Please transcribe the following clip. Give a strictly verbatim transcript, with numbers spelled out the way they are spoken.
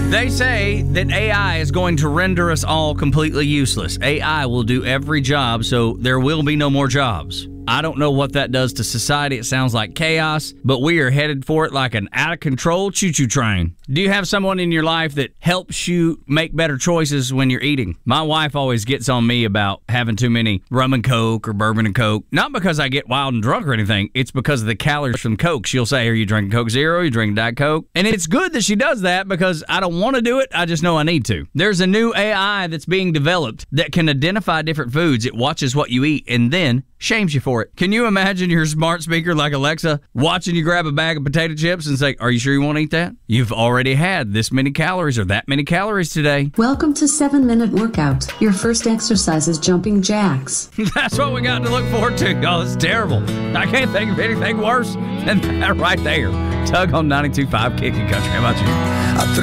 They say that A I is going to render us all completely useless. A I will do every job, so there will be no more jobs. I don't know what that does to society. It sounds like chaos, but we are headed for it like an out-of-control choo-choo train. Do you have someone in your life that helps you make better choices when you're eating? My wife always gets on me about having too many rum and Coke or bourbon and Coke. Not because I get wild and drunk or anything. It's because of the calories from Coke. She'll say, are you drinking Coke Zero? Are you drinking Diet Coke? And it's good that she does that because I don't want to do it. I just know I need to. There's a new A I that's being developed that can identify different foods. It watches what you eat and then shames you for it. Can you imagine your smart speaker like Alexa watching you grab a bag of potato chips and say, are you sure you want to eat that? You've already had this many calories or that many calories today. Welcome to seven minute Workout. Your first exercise is jumping jacks. That's what we got to look forward to. Oh, it's terrible. I can't think of anything worse than that right there. Tug on ninety-two point five Kicking Country. How about you?